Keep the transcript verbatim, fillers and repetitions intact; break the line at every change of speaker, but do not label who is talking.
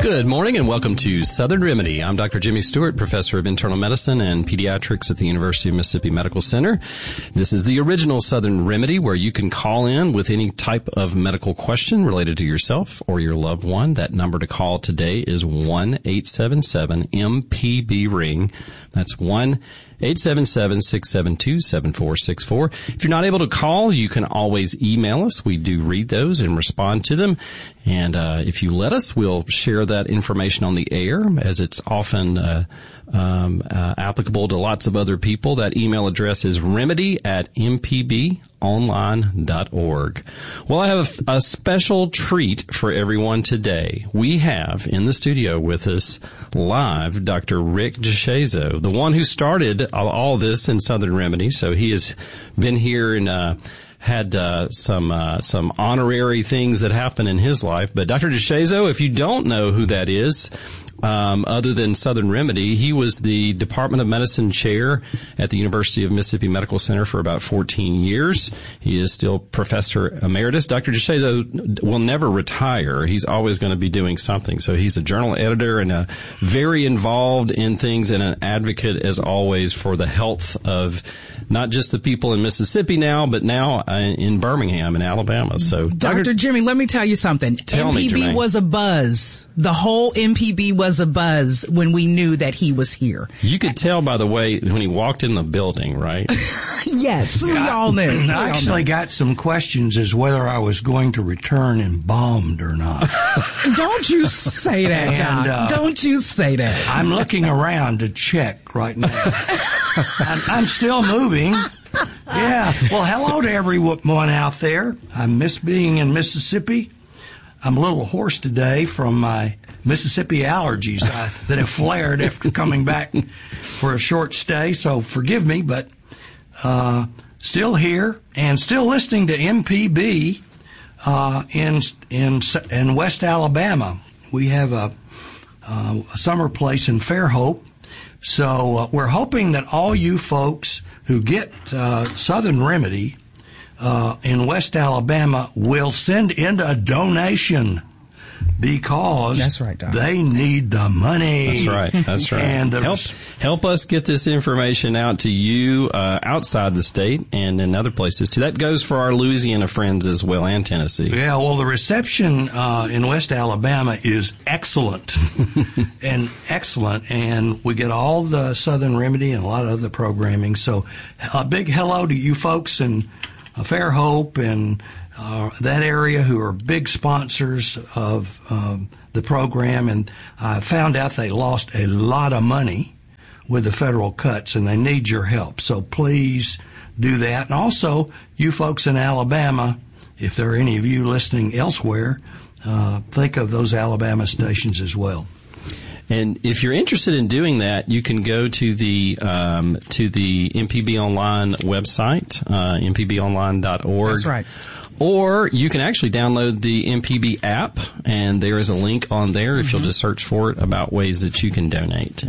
Good morning and welcome to Southern Remedy. I'm Doctor Jimmy Stewart, professor of internal medicine and pediatrics at the University of Mississippi Medical Center. This is the original Southern Remedy where you can call in with any type of medical question related to yourself or your loved one. That number to call today is one eight seven seven M P B ring. That's one eight seven seven, six seven two, seven four six four. If you're not able to call, you can always email us. We do read those and respond to them. And uh if you let us, we'll share that information on the air, as it's often uh, um, uh applicable to lots of other people. That email address is remedy at m p b online dot org. Well, I have a, a special treat for everyone today. We have in the studio with us live Doctor Rick DeShazo, the one who started all, all this in Southern Remedy. So he has been here and uh had uh, some uh, some honorary things that happen in his life. But Doctor DeShazo, if you don't know who that is, um, other than Southern Remedy, he was the Department of Medicine chair at the University of Mississippi Medical Center for about fourteen years. He is still Professor Emeritus. Doctor DeShazo will never retire. He's always going to be doing something. So he's a journal editor and a very involved in things and an advocate, as always, for the health of not just the people in Mississippi now, but now uh, in Birmingham in Alabama. So,
Doctor Doctor Jimmy, let me tell you something.
Tell
M P B
me,
was a buzz. The whole M P B was a buzz when we knew that he was here.
You could tell by the way when he walked in the building, right?
Yes, we
I,
all knew. We
I actually
all knew.
got some questions as whether I was going to return embalmed or not.
Don't you say that,
And,
Doc.
uh,
Don't you say that.
I'm looking around to check right now. I'm, I'm still moving. Yeah. Well, hello to everyone out there. I miss being in Mississippi. I'm a little hoarse today from my Mississippi allergies uh, that have flared after coming back for a short stay. So forgive me, but uh, still here and still listening to M P B uh, in in in West Alabama. We have a, uh, a summer place in Fairhope. So uh, we're hoping that all you folks who get uh, Southern Remedy uh, in West Alabama will send in a donation, because
That's right, Doc.
they need the money.
That's right. That's right.
And the,
help help us get this information out to you uh, outside the state and in other places too. That goes for our Louisiana friends as well, and Tennessee.
Yeah, well, the reception uh, in West Alabama is excellent, and excellent, and we get all the Southern Remedy and a lot of other programming. So, a big hello to you folks in uh, Fairhope and uh, that area who are big sponsors of um, the program. And I found out they lost a lot of money with the federal cuts, and they need your help. So please do that. And also, you folks in Alabama, if there are any of you listening elsewhere, uh, think of those Alabama stations as well.
And if you're interested in doing that, you can go to the um, to the M P B Online website, uh, m p b online dot org.
That's right.
Or you can actually download the M P B app, and there is a link on there, if you'll just search for it, about ways that you can donate.